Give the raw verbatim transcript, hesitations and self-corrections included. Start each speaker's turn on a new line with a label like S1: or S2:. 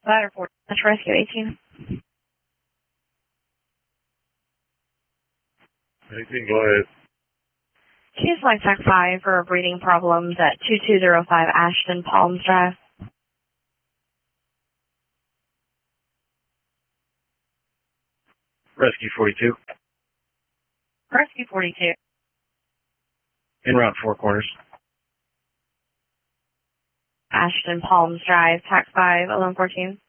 S1: Ladder four, that's rescue eighteen.
S2: eighteen, go ahead.
S1: Choose my Tech five for breathing problems at two two zero five Ashton Palms Drive.
S2: Rescue forty-two.
S1: Rescue forty-two.
S2: En route Four Corners.
S1: Ashton Palms Drive, Tech five, eleven fourteen.